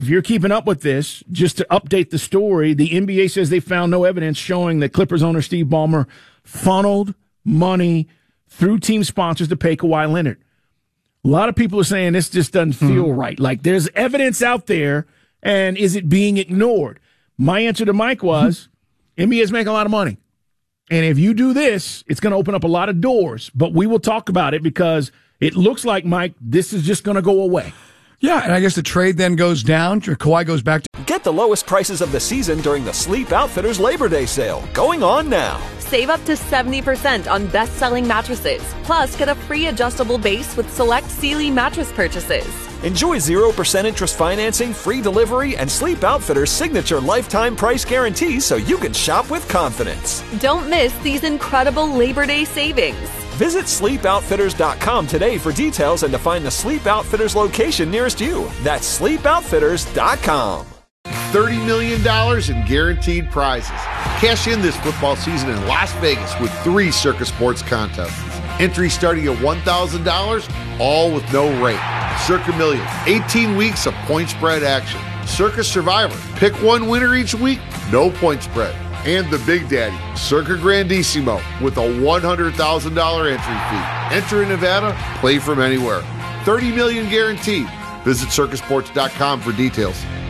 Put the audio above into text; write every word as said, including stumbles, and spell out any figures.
If you're keeping up with this, just to update the story, the N B A says they found no evidence showing that Clippers owner Steve Ballmer funneled money through team sponsors to pay Kawhi Leonard. A lot of people are saying this just doesn't feel mm-hmm. right. Like, there's evidence out there, and is it being ignored? My answer to Mike was, mm-hmm. N B A is making a lot of money. And if you do this, it's going to open up a lot of doors. But we will talk about it because it looks like, Mike, this is just going to go away. Yeah, and I guess the trade then goes down. Kawhi goes back to... Get the lowest prices of the season during the Sleep Outfitters Labor Day sale, going on now. Save up to seventy percent on best-selling mattresses. Plus, get a free adjustable base with select Sealy mattress purchases. Enjoy zero percent interest financing, free delivery, and Sleep Outfitters' signature lifetime price guarantee so you can shop with confidence. Don't miss these incredible Labor Day savings. Visit sleep outfitters dot com today for details and to find the Sleep Outfitters location nearest you. That's sleep outfitters dot com. thirty million dollars in guaranteed prizes. Cash in this football season in Las Vegas with three Circa Sports contests. Entry starting at one thousand dollars, all with no rate. Circa Million, eighteen weeks of point spread action. Circa Survivor, pick one winner each week, no point spread. And the Big Daddy, Circa Grandissimo, with a one hundred thousand dollars entry fee. Enter in Nevada, play from anywhere. thirty million dollars guaranteed. Visit circa sports dot com for details.